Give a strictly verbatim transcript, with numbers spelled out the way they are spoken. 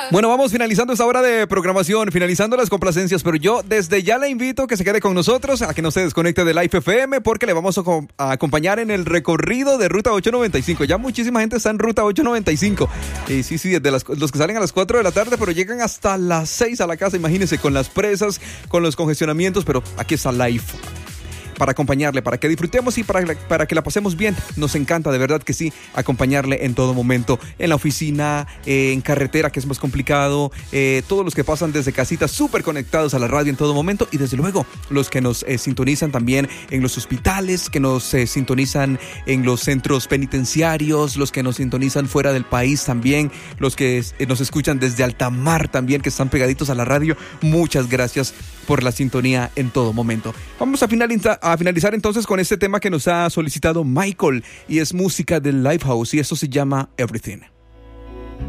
Bueno, vamos finalizando esta hora de programación, finalizando las complacencias, pero yo desde ya le invito a que se quede con nosotros, a que no se desconecte de Life F M, porque le vamos a, a acompañar en el recorrido de Ruta ocho noventa y cinco. Ya muchísima gente está en Ruta ocho noventa y cinco. Y sí, sí, de las, los que salen a las cuatro de la tarde, pero llegan hasta las seis a la casa, imagínense, con las presas, con los congestionamientos, pero aquí está Life para acompañarle, para que disfrutemos y para, para que la pasemos bien. Nos encanta, de verdad que sí, acompañarle en todo momento, en la oficina, eh, en carretera, que es más complicado, eh, todos los que pasan desde casita súper conectados a la radio en todo momento, y desde luego los que nos eh, sintonizan también en los hospitales, que nos eh, sintonizan en los centros penitenciarios, los que nos sintonizan fuera del país también, los que eh, nos escuchan desde alta mar también, que están pegaditos a la radio. Muchas gracias por la sintonía en todo momento. Vamos a finalizar A finalizar entonces con este tema que nos ha solicitado Michael, y es música del Lifehouse, y esto se llama Everything.